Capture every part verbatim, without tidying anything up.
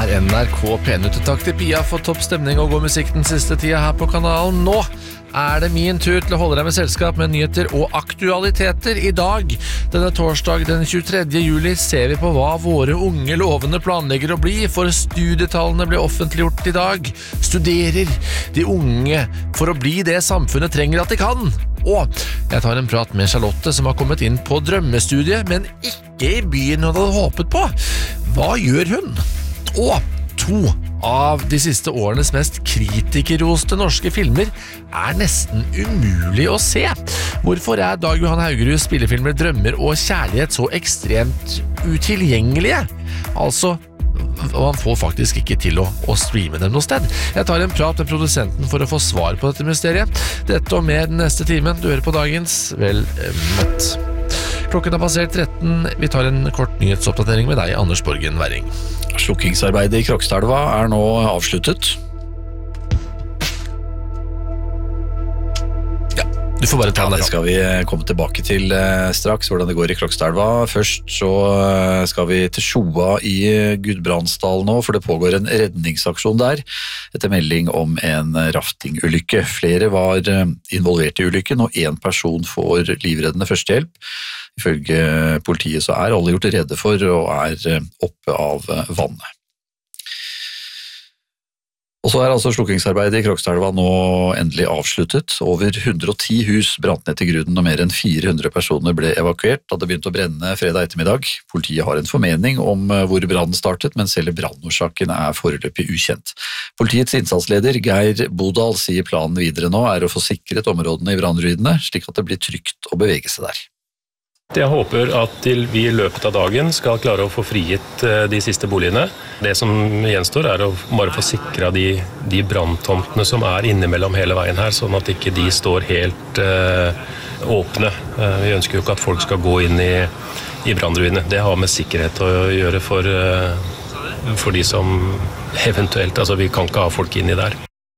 er N R K P-nytt. Takk til Pia for topp stemning og god musikk den siste tida her på kanalen. Nå er det min tur til å holde deg med selskap med nyheter og aktualiteter. I dag, denne torsdag den tjuetredje juli, ser vi på hva våre unge lovende planlegger å bli, for studietallene ble offentliggjort i dag. Studerer de unge for å bli det samfunnet trenger at de kan? Og jeg tar en prat med Charlotte, som har kommet inn på drømmestudiet, men ikke i byen hun hadde håpet på. Hva gjør hun? Og to av de siste årenes mest kritikerroste norske filmer er nesten umulig å se. Hvorfor er Dag Johan Haugeruds spillefilmer Drømmer og kjærlighet så ekstremt utilgjengelige? Altså, og han får faktisk ikke til å, å streame dem noe sted. Jeg tar en prat med produsenten for å få svar på dette mysteriet. Dette og mer den neste timen. Du hører på dagens Vel møtt. Klokken har passert tretten. Vi tar en kort nyhetsoppdatering med deg, Anders Borgen Werring. Slukkingsarbeidet i Krokstadelva er nå avsluttet. Ja, du får bare ta ja, det. Det skal vi komme tilbake til straks, hvordan det går i Krokstadelva. Først så skal vi til Sjoa i Gudbrandsdal nå, for det pågår en redningsaksjon der, etter melding om en raftingulykke. Flere var involvert i ulykken, og en person får livreddende førstehjelp. Ifølge politiet så er alle gjort redde for og er oppe av vannet. Og så er altså slukkingsarbeidet i Krokstadelva nå endelig avsluttet. Over hundre og ti hus brant ned til grunnen, og mer enn fire hundre personer ble evakuert da det begynte å brenne fredag ettermiddag. Politiet har en formening om hvor brannen startet, men selve brannårsaken er foreløpig ukjent. Politiets innsatsleder Geir Bodal sier planen videre nå er å få sikret områdene i brannruinene, slik at det blir trygt å bevege seg der. Jeg håper at vi i løpet av dagen skal klare å få frigitt de siste boligene. Det som gjenstår er å bare få sikret de, de branntomtene som er innimellom hele veien her, sånn at ikke de står helt uh, åpne. Uh, vi ønsker jo ikke at folk skal gå inn i, i brannruinene. Det har med sikkerhet å gjøre for, uh, for de som eventuelt, altså vi kan ikke ha folk inn i der.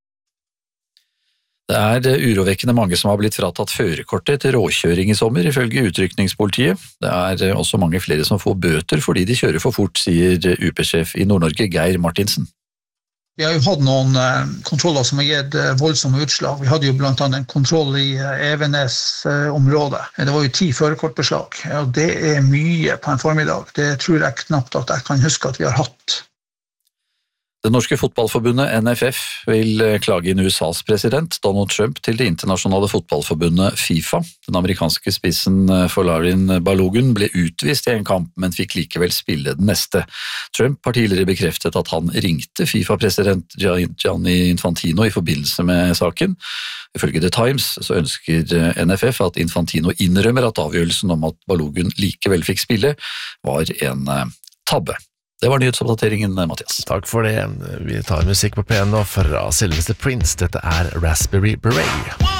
Det er urovekkende mange som har blitt fratatt førerkortet til råkjøring i sommer, ifølge utrykningspolitiet. Det er også mange flere som får bøter fordi de kjører for fort, sier U P-sjef i Nord-Norge, Geir Martinsen. Vi har jo hatt noen eh, kontroller som har gitt eh, voldsomme utslag. Vi hadde jo blant annet en kontroll i eh, Evenes-området. Eh, det var jo ti førerkortbeslag, og det er mye på en formiddag. Det tror jeg knapt at jeg kan huske at vi har hatt. Det norske fotballforbundet N F F vil klage inn U S A's president Donald Trump til det internasjonale fotballforbundet FIFA. Den amerikanske spissen Folarin Balogun ble utvist i en kamp, men fikk likevel spille den neste. Trump har tidligere bekreftet at han ringte FIFA-president Gianni Infantino i forbindelse med saken. Ifølge The Times så ønsker N F F at Infantino innrømmer at avgjørelsen om at Balogun likevel fikk spille var en tabbe. Det var nyhetsoppdateringen, Mathias. Takk for det. Vi tar musikk på P N nå fra selveste Prince. Dette er Raspberry Beret.